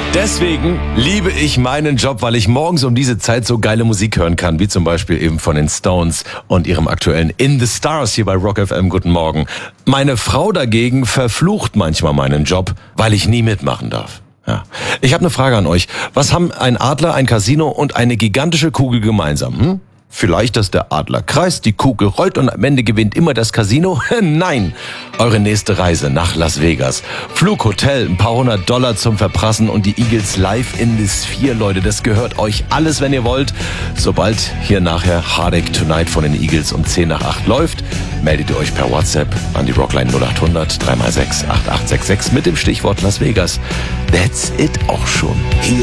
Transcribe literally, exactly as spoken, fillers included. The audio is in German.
Deswegen liebe ich meinen Job, weil ich morgens um diese Zeit so geile Musik hören kann, wie zum Beispiel eben von den Stones und ihrem aktuellen In the Stars hier bei Rock F M. Guten Morgen. Meine Frau dagegen verflucht manchmal meinen Job, weil ich nie mitmachen darf. Ja. Ich habe eine Frage an euch. Was haben ein Adler, ein Casino und eine gigantische Kugel gemeinsam? Hm? Vielleicht, dass der Adler kreist, die Kugel rollt und am Ende gewinnt immer das Casino? Nein! Eure nächste Reise nach Las Vegas. Flug, Hotel, ein paar hundert Dollar zum Verprassen und die Eagles live in the Sphere, Leute. Das gehört euch alles, wenn ihr wollt. Sobald hier nachher Heartache Tonight von den Eagles um zehn nach acht läuft, meldet ihr euch per WhatsApp an die Rockline null acht hundert drei mal sechs acht acht sechs sechs mit dem Stichwort Las Vegas. That's it auch schon.